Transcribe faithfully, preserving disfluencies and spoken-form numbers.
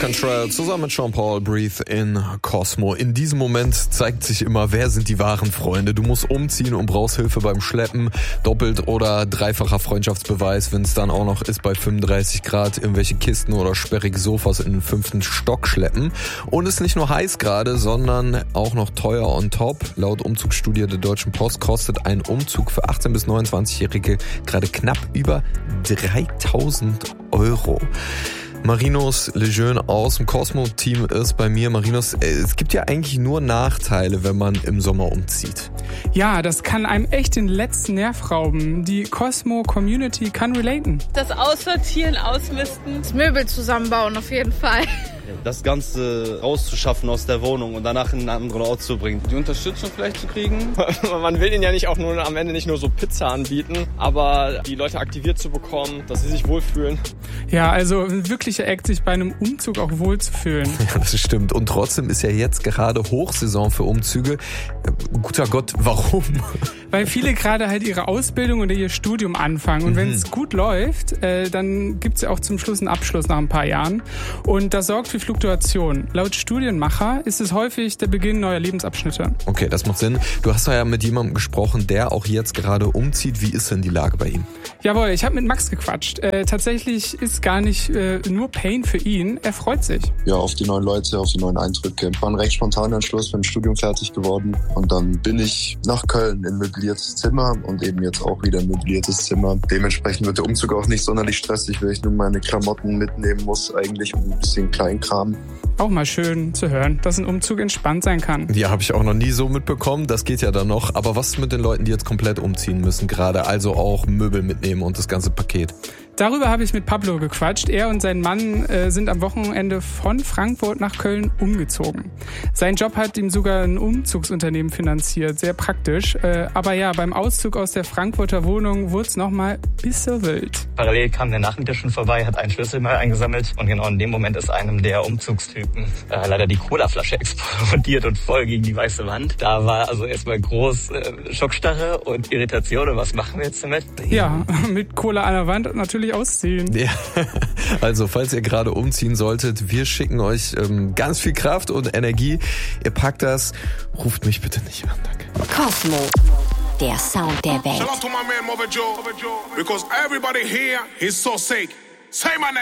Cantrell zusammen mit Sean Paul, Breathe in Cosmo. In diesem Moment zeigt sich immer, wer sind die wahren Freunde. Du musst umziehen und brauchst Hilfe beim Schleppen. Doppelt oder dreifacher Freundschaftsbeweis, wenn es dann auch noch ist bei fünfunddreißig Grad, irgendwelche Kisten oder sperrige Sofas in den fünften Stock schleppen. Und es ist nicht nur heiß gerade, sondern auch noch teuer on top. Laut Umzugsstudie der Deutschen Post kostet ein Umzug für achtzehn- bis neunundzwanzigjährige gerade knapp über dreitausend Euro. Marinus Lejeune aus dem Cosmo-Team ist bei mir. Marinus, es gibt ja eigentlich nur Nachteile, wenn man im Sommer umzieht. Ja, das kann einem echt den letzten Nerv rauben. Die Cosmo-Community kann relaten. Das Aussortieren, Ausmisten. Das Möbel zusammenbauen auf jeden Fall. Das Ganze rauszuschaffen aus der Wohnung und danach in einen anderen Ort zu bringen. Die Unterstützung vielleicht zu kriegen. Man will ihnen ja nicht auch nur am Ende nicht nur so Pizza anbieten, aber die Leute aktiviert zu bekommen, dass sie sich wohlfühlen. Ja, also ein wirklicher Act, sich bei einem Umzug auch wohlzufühlen. Ja, das stimmt. Und trotzdem ist ja jetzt gerade Hochsaison für Umzüge. Guter Gott, warum? Weil viele gerade halt ihre Ausbildung oder ihr Studium anfangen. Und mhm. wenn es gut läuft, äh, dann gibt's ja auch zum Schluss einen Abschluss nach ein paar Jahren. Und das sorgt für Fluktuation. Laut Studienmacher ist es häufig der Beginn neuer Lebensabschnitte. Okay, das macht Sinn. Du hast ja mit jemandem gesprochen, der auch jetzt gerade umzieht. Wie ist denn die Lage bei ihm? Jawohl, ich habe mit Max gequatscht. Äh, tatsächlich ist gar nicht äh, nur Pain für ihn. Er freut sich. Ja, auf die neuen Leute, auf die neuen Eindrücke. War ein recht spontaner Entschluss, mit dem Studium fertig geworden. Und dann bin ich nach Köln in ein möbliertes Zimmer und eben jetzt auch wieder ein möbliertes Zimmer. Dementsprechend wird der Umzug auch nicht sonderlich stressig, weil ich nur meine Klamotten mitnehmen muss eigentlich und ein bisschen Kleinkram. Auch mal schön zu hören, dass ein Umzug entspannt sein kann. Ja, habe ich auch noch nie so mitbekommen. Das geht ja dann noch. Aber was ist mit den Leuten, die jetzt komplett umziehen müssen gerade? Also auch Möbel mitnehmen und das ganze Paket. Darüber habe ich mit Pablo gequatscht. Er und sein Mann äh, sind am Wochenende von Frankfurt nach Köln umgezogen. Sein Job hat ihm sogar ein Umzugsunternehmen finanziert. Sehr praktisch. Äh, aber ja, beim Auszug aus der Frankfurter Wohnung wurde es nochmal ein bisschen wild. Parallel kam der Nachmieter schon vorbei, hat einen Schlüssel mal eingesammelt. Und genau in dem Moment ist einem der Umzugstypen äh, leider die Colaflasche explodiert und voll gegen die weiße Wand. Da war also erstmal groß äh, Schockstarre und Irritation. Und was machen wir jetzt damit? Ja, mit Cola an der Wand natürlich ausziehen. Ja, also falls ihr gerade umziehen solltet, wir schicken euch ähm, ganz viel Kraft und Energie. Ihr packt das, ruft mich bitte nicht an, danke. Cosmo, der Sound der Welt. Shout out to my man Mother Joe, because everybody here is so sick. Say my name.